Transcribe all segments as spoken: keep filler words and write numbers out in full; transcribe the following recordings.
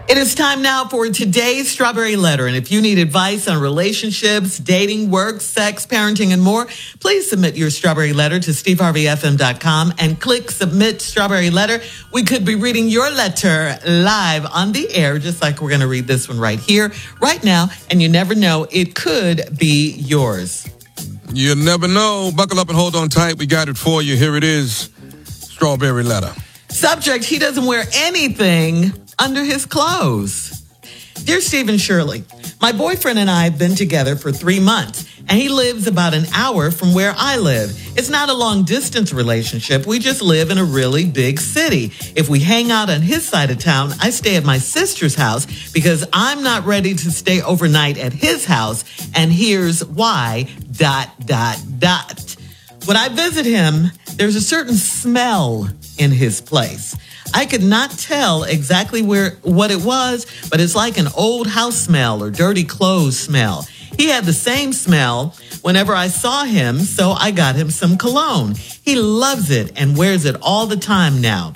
It is time now for today's Strawberry Letter. And if you need advice on relationships, dating, work, sex, parenting, and more, please submit your Strawberry Letter to steve harvey f m dot com and click Submit Strawberry Letter. We could be reading your letter live on the air, just like we're going to read this one right here, right now. And you never know, it could be yours. You never know. Buckle up and hold on tight. We got it for you. Here it is. Strawberry Letter. Subject, he doesn't wear anything under his clothes. Dear Steve and Shirley, my boyfriend and I have been together for three months, and he lives about an hour from where I live. It's not a long distance relationship. We just live in a really big city. If we hang out on his side of town, I stay at my sister's house because I'm not ready to stay overnight at his house. And here's why, dot, dot, dot. When I visit him, there's a certain smell in his place. I could not tell exactly where what it was, but it's like an old house smell or dirty clothes smell. He had the same smell whenever I saw him, so I got him some cologne. He loves it and wears it all the time now.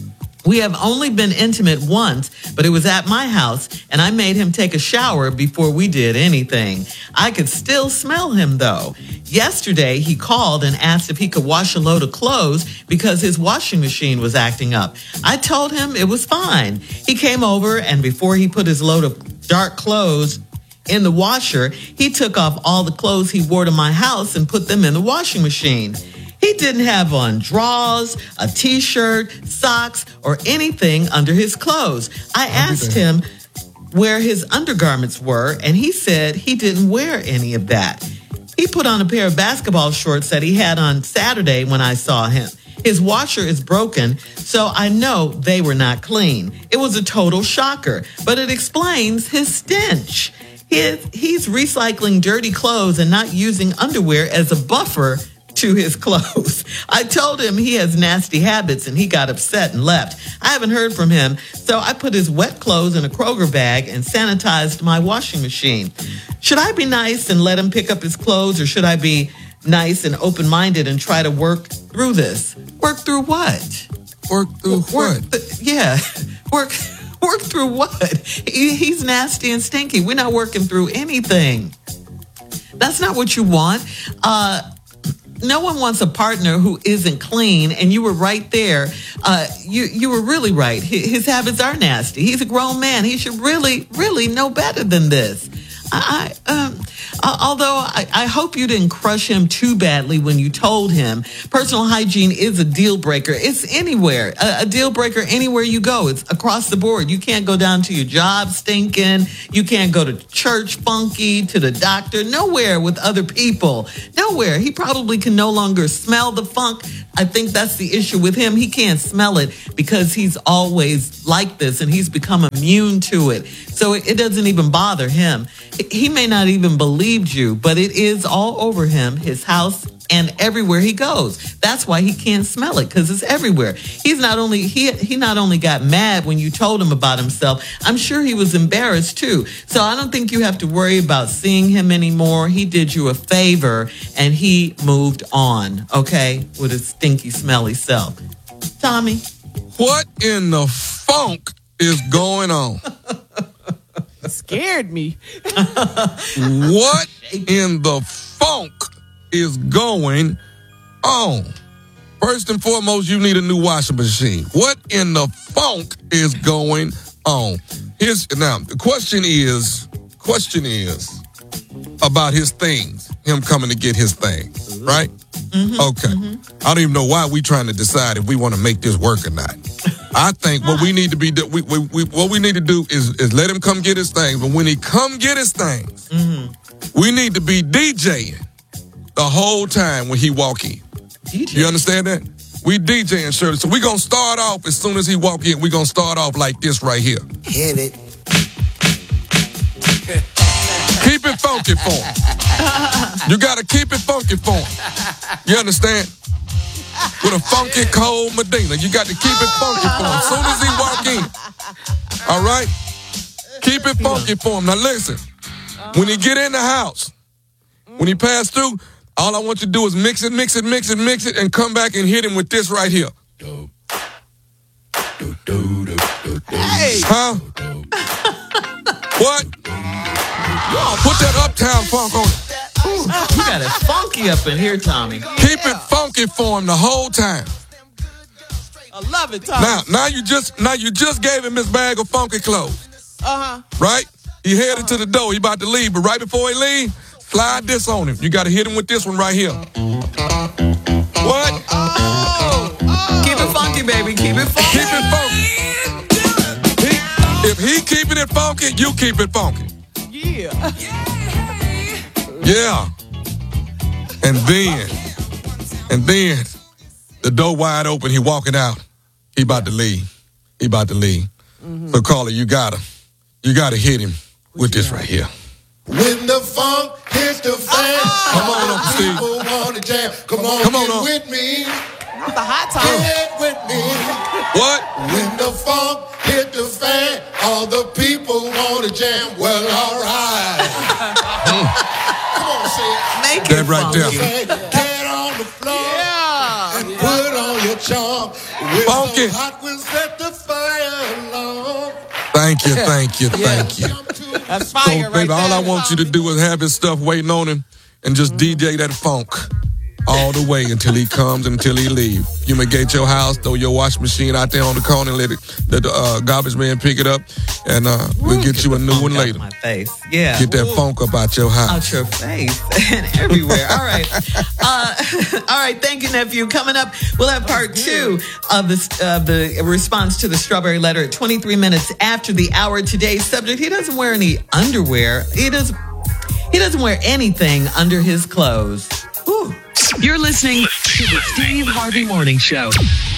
We have only been intimate once, but it was at my house, and I made him take a shower before we did anything. I could still smell him, though. Yesterday, he called and asked if he could wash a load of clothes because his washing machine was acting up. I told him it was fine. He came over, and before he put his load of dark clothes in the washer, he took off all the clothes he wore to my house and put them in the washing machine. He didn't have on drawers, a t-shirt, socks, or anything under his clothes. I asked him where his undergarments were, and he said he didn't wear any of that. He put on a pair of basketball shorts that he had on Saturday when I saw him. His washer is broken, so I know they were not clean. It was a total shocker, but it explains his stench. His, he's recycling dirty clothes and not using underwear as a buffer to his clothes. I told him he has nasty habits and he got upset and left. I haven't heard from him, so I put his wet clothes in a Kroger bag and sanitized my washing machine. Should I be nice and let him pick up his clothes, or should I be nice and open-minded and try to work through this? Work through what? Work through work, what? Th- yeah, work work through what? He, he's nasty and stinky. We're not working through anything. That's not what you want. Uh, No one wants a partner who isn't clean, and you were right there. Uh, you you were really right. His, his habits are nasty. He's a grown man. He should really, really know better than this. I, I um, uh, although I, I hope you didn't crush him too badly when you told him. Personal hygiene is a deal breaker. It's anywhere, a, a deal breaker anywhere you go. It's across the board. You can't go down to your job stinking. You can't go to church funky, to the doctor, nowhere with other people. Nowhere. He probably can no longer smell the funk. I think that's the issue with him. He can't smell it because he's always like this and he's become immune to it. So it, it doesn't even bother him. He may not even believe you, but it is all over him, his house, and everywhere he goes. That's why he can't smell it, because it's everywhere. He's not only he he not only got mad when you told him about himself, I'm sure he was embarrassed too. So I don't think you have to worry about seeing him anymore. He did you a favor and he moved on, okay, with his stinky, smelly self. Tommy? What in the funk is going on? Scared me. What in the funk is going on? First and foremost, you need a new washing machine. What in the funk is going on? Here's now the question is question is about his things. Him coming to get his things, right? Mm-hmm, okay. Mm-hmm. I don't even know why we trying to decide if we want to make this work or not. I think what we need to be, we, we, we, what we need to do is, is let him come get his things. But when he come get his things, mm-hmm. we need to be DJing the whole time when he walk in. D J. You understand that? We DJing, Shirley. So we gonna start off as soon as he walk in. We gonna start off like this right here. Hit it. Keep it funky for him. You gotta keep it funky for him. You understand? With a funky cold Medina. You got to keep it funky for him. As soon as he walk in. All right? Keep it funky for him. Now listen. When he get in the house, when he pass through, all I want you to do is mix it, mix it, mix it, mix it, and come back and hit him with this right here. Hey! Huh? What? Put that uptown funk on it. Ooh, you got it funky up in here, Tommy. Keep it funky for him the whole time. I love it, Tommy. Now, now you just now you just gave him his bag of funky clothes. Uh-huh. Right? He headed to the door. He about to leave, but right before he leave, slide this on him. You got to hit him with this one right here. What? Oh, oh. Keep it funky, baby. Keep it funky. Keep it funky. He, if he keeping it funky, you keep it funky. Yeah. Yeah. And then, and then, the door wide open. He walking out. He about to leave. He about to leave. Mm-hmm. So, Carly, you gotta, you gotta hit him with this right here. When the funk hits the fan, oh, come on up, Steve. People want to jam. Come on, come on get up. with me. Not the hot time. Get with me. What? When the funk hit the fan, all the people want to jam. Well, all right. Come on, say it. Make that it right funky. there. Get on the floor. Yeah. And put on your charm. We're funky. so hot, we'll set the fire along. Thank you, thank you, thank you. That's fire, So, right baby, there. all I want you to do is have his stuff waiting on him and just D J that funk all the way until he comes, until he leave. You may get your house, throw your washing machine out there on the corner, let it, let the uh, garbage man pick it up, and uh, we'll get you a new one later. My face, yeah. Get that funk up out your house. Out your face and everywhere. All right, uh, all right. Thank you, nephew. Coming up, we'll have part two of the uh, the response to the strawberry letter at twenty-three minutes after the hour. Today's subject: he doesn't wear any underwear. He doesn't. He doesn't wear anything under his clothes. Ooh. You're listening to the Steve Harvey Morning Show.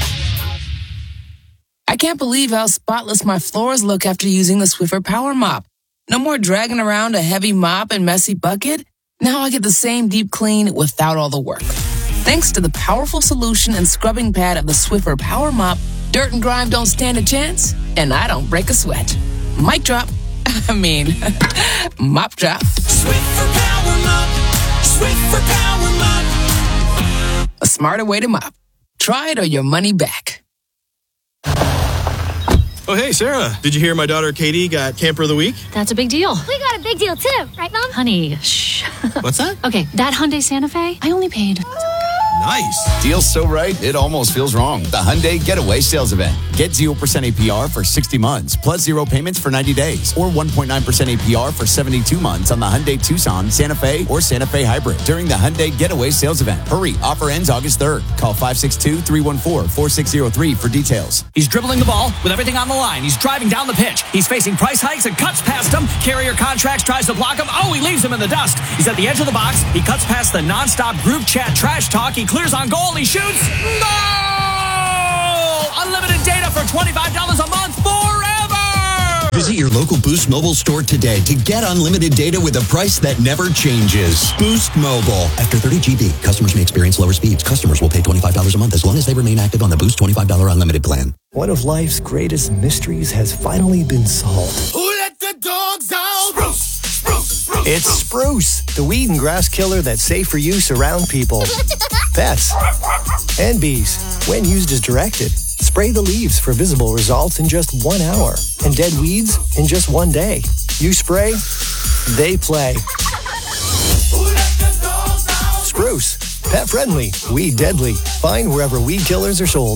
I can't believe how spotless my floors look after using the Swiffer Power Mop. No more dragging around a heavy mop and messy bucket. Now I get the same deep clean without all the work. Thanks to the powerful solution and scrubbing pad of the Swiffer Power Mop, dirt and grime don't stand a chance, and I don't break a sweat. Mic drop. I mean, mop drop. Swiffer Power Mop. Swiffer Power Mop. A smarter way to mop. Try it or your money back. Oh, hey, Sarah. Did you hear my daughter Katie got Camper of the Week? That's a big deal. We got a big deal, too. Right, Mom? Honey, shh. What's that? Okay, that Hyundai Santa Fe, I only paid... Nice. Deal's so right, it almost feels wrong. The Hyundai Getaway Sales Event. Get zero percent A P R for sixty months, plus zero payments for ninety days, or one point nine percent A P R for seventy-two months on the Hyundai Tucson, Santa Fe, or Santa Fe Hybrid during the Hyundai Getaway Sales Event. Hurry, offer ends August third. Call five six two, three one four, four six zero three for details. He's dribbling the ball with everything on the line. He's driving down the pitch. He's facing price hikes and cuts past him. Carrier Contracts tries to block him. Oh, he leaves him in the dust. He's at the edge of the box. He cuts past the nonstop group chat trash talk. He clears on goal. He shoots. No! Unlimited data for twenty-five dollars a month forever! Visit your local Boost Mobile store today to get unlimited data with a price that never changes. Boost Mobile. After thirty gigabytes, customers may experience lower speeds. Customers will pay twenty-five dollars a month as long as they remain active on the Boost twenty-five dollars unlimited plan. One of life's greatest mysteries has finally been solved. Who let the dogs out? Spruce, spruce, spruce. It's Spruce, the weed and grass killer that's safe for use around people, pets, and bees. When used as directed, spray the leaves for visible results in just one hour and dead weeds in just one day. You spray, they play. Spruce, pet friendly, weed deadly. Find wherever weed killers are sold.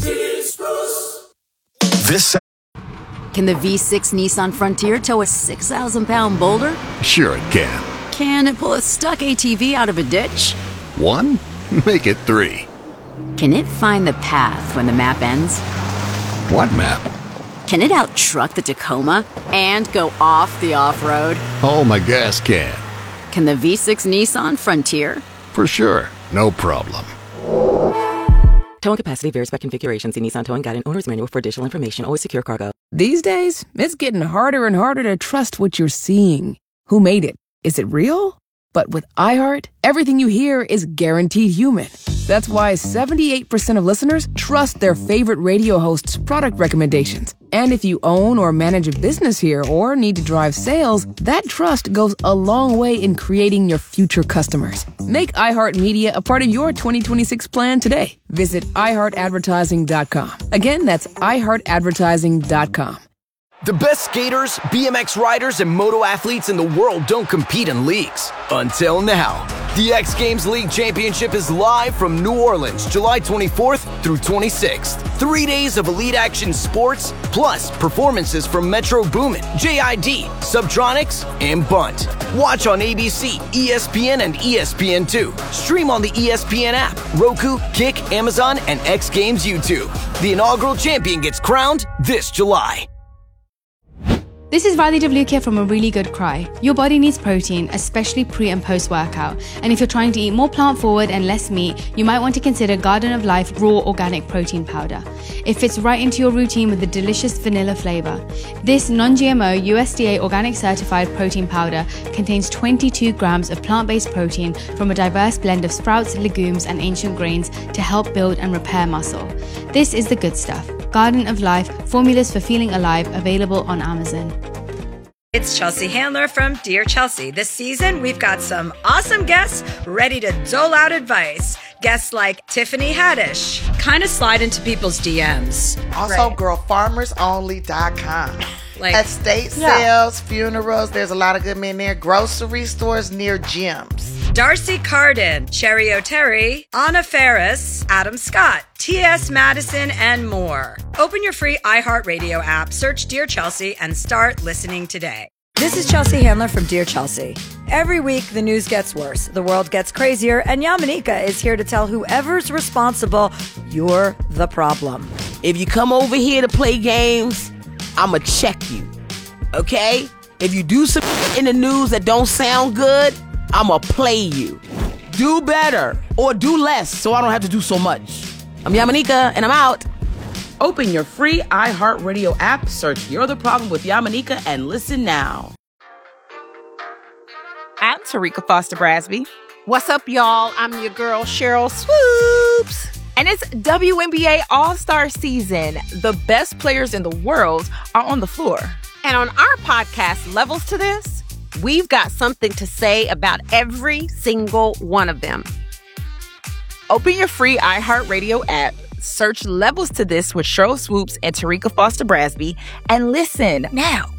This Can the V six Nissan Frontier tow a six thousand pound boulder? Sure it can. Can it pull a stuck A T V out of a ditch? One? Make it three. Can it find the path when the map ends? What map? Can it out-truck the Tacoma and go off the off-road? Oh, my gas can. Can the V six Nissan Frontier? For sure. No problem. Towing capacity varies by configuration. See Nissan Towing Guide and Owner's Manual for additional information. Always secure cargo. These days, it's getting harder and harder to trust what you're seeing. Who made it? Is it real? But with iHeart, everything you hear is guaranteed human. That's why seventy-eight percent of listeners trust their favorite radio host's product recommendations. And if you own or manage a business here or need to drive sales, that trust goes a long way in creating your future customers. Make iHeartMedia a part of your twenty twenty-six plan today. Visit i heart advertising dot com. Again, that's i heart advertising dot com. The best skaters, B M X riders, and moto athletes in the world don't compete in leagues. Until now. The X Games League Championship is live from New Orleans, July twenty-fourth through twenty-sixth. Three days of elite action sports, plus performances from Metro Boomin, J I D, Subtronics, and Bunt. Watch on A B C, E S P N, and E S P N two. Stream on the E S P N app, Roku, Kick, Amazon, and X Games YouTube. The inaugural champion gets crowned this July. This is Riley Devlukia from A Really Good Cry. Your body needs protein, especially pre and post workout. And if you're trying to eat more plant forward and less meat, you might want to consider Garden of Life Raw Organic Protein Powder. It fits right into your routine with a delicious vanilla flavor. This non-G M O U S D A organic certified protein powder contains twenty-two grams of plant-based protein from a diverse blend of sprouts, legumes, and ancient grains to help build and repair muscle. This is the good stuff. Garden of Life, formulas for feeling alive, available on Amazon. It's Chelsea Handler from Dear Chelsea. This season, we've got some awesome guests ready to dole out advice. Guests like Tiffany Haddish, kind of slide into people's D Ms. Also, Right. girl farmers only dot com. Like- Estate Yeah. sales, funerals, there's a lot of good men there. Grocery stores near gyms. Darcy Carden, Cherry O'Terry, Anna Ferris, Adam Scott, T S Madison, and more. Open your free iHeartRadio app, search Dear Chelsea, and start listening today. This is Chelsea Handler from Dear Chelsea. Every week, the news gets worse, the world gets crazier, and Yamanika is here to tell whoever's responsible, you're the problem. If you come over here to play games, I'ma check you, okay? If you do some in the news that don't sound good, I'ma play you. Do better or do less so I don't have to do so much. I'm Yamanika and I'm out. Open your free iHeartRadio app, search You're the Problem with Yamanika, and listen now. I'm Tarika Foster Brasby. What's up, y'all? I'm your girl, Cheryl Swoops. And it's W N B A All-Star season. The best players in the world are on the floor. And on our podcast, Levels to This, we've got something to say about every single one of them. Open your free iHeartRadio app, search Levels to This with Cheryl Swoops and Tarika Foster Brasby, and listen now.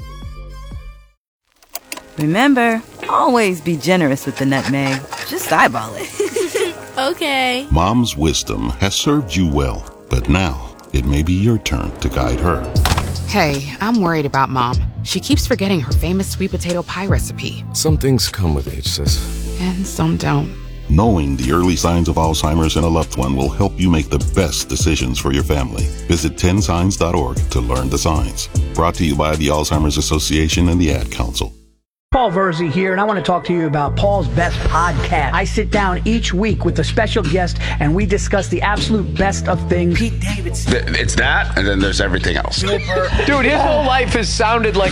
Remember, always be generous with the nutmeg. Just eyeball it. Okay. Mom's wisdom has served you well, but now it may be your turn to guide her. Hey, I'm worried about Mom. She keeps forgetting her famous sweet potato pie recipe. Some things come with age, sis. And some don't. Knowing the early signs of Alzheimer's in a loved one will help you make the best decisions for your family. Visit ten signs dot org to learn the signs. Brought to you by the Alzheimer's Association and the Ad Council. Paul Verzi here, and I want to talk to you about Paul's Best Podcast. I sit down each week with a special guest, and we discuss the absolute best of things. Pete Davidson. It's that, and then there's everything else. Super. Dude, his whole life has sounded like